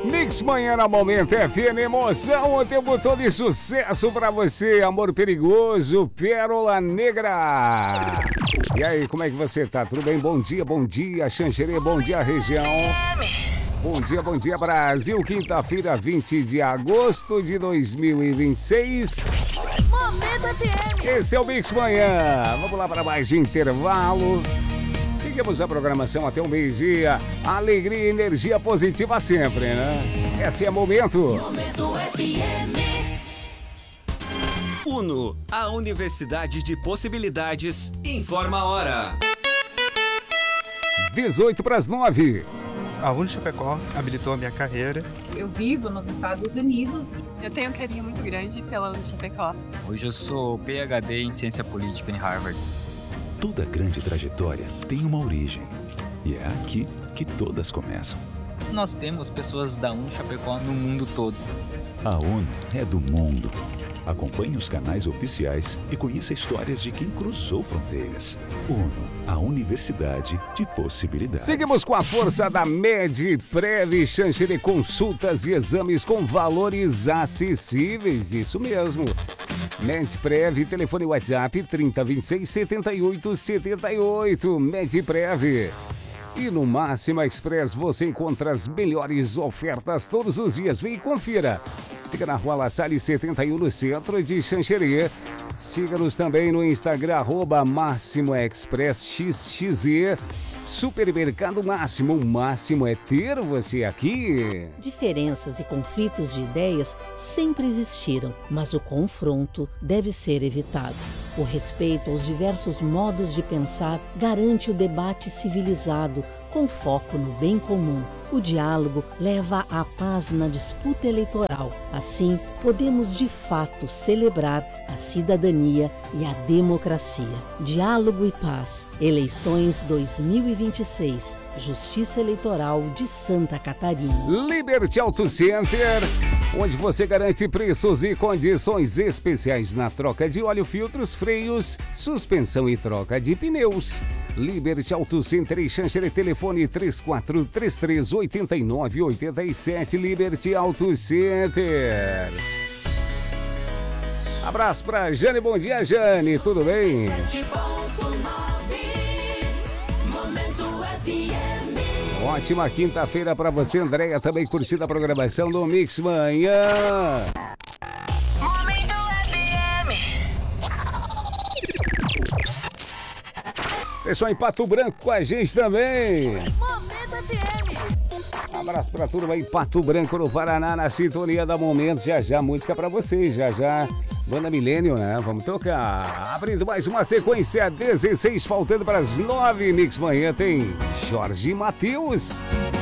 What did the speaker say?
Mix Manhã na Momento FM, emoção o tempo todo de sucesso pra você, amor perigoso, Pérola Negra. E aí, como é que você tá? Tudo bem? Bom dia, Xanxerê, bom dia, região. Bom dia, Brasil. Quinta-feira, 20 de agosto de 2026. Momento FM. Esse é o Mix Manhã. Vamos lá para mais de intervalo. Seguimos a programação até o meio-dia. Alegria e energia positiva sempre, né? Esse é Momento. Momento FM. UNO, a Universidade de Possibilidades, informa a hora. 8:50. A UNO Chapecó habilitou a minha carreira. Eu vivo nos Estados Unidos. Eu tenho um carinho muito grande pela UNO Chapecó. Hoje eu sou PhD em Ciência Política em Harvard. Toda grande trajetória tem uma origem. E é aqui que todas começam. Nós temos pessoas da UNO Chapecó no mundo todo. A UNO é do mundo. Acompanhe os canais oficiais e conheça histórias de quem cruzou fronteiras. UNO, a Universidade de Possibilidades. Seguimos com a força da MedPrev, Xanxerê, consultas e exames com valores acessíveis. Isso mesmo. MedPrev, telefone WhatsApp 3026-7878. MedPrev. E no Máxima Express você encontra as melhores ofertas todos os dias. Vem e confira. Fica na Rua La Salle 71, no centro de Xanxerê. Siga-nos também no Instagram, @MáximoExpressXXE. Supermercado Máximo, o máximo é ter você aqui. Diferenças e conflitos de ideias sempre existiram, mas o confronto deve ser evitado. O respeito aos diversos modos de pensar garante o debate civilizado, com foco no bem comum. O diálogo leva à paz na disputa eleitoral. Assim, podemos de fato celebrar a cidadania e a democracia. Diálogo e paz. Eleições 2026. Justiça Eleitoral de Santa Catarina. Liberty Auto Center, onde você garante preços e condições especiais na troca de óleo, filtros, freios, suspensão e troca de pneus. Liberty Auto Center em Xanxerê, telefone 3433-8987. Liberty Auto Center. Abraço pra Jane, bom dia, Jane, tudo bem? 7.9 Momento FM. Ótima quinta-feira pra você, Andréia, também curtindo a programação do Mix Manhã. Momento FM. Pessoal em Pato Branco com a gente também. Momento FM. Abraço pra turma em Pato Branco, no Paraná, na sintonia da Momento. Já música pra vocês, já Banda Milênio, né? Vamos tocar. Abrindo mais uma sequência, 16, faltando para as 9. Mix Manhã tem Jorge Mateus.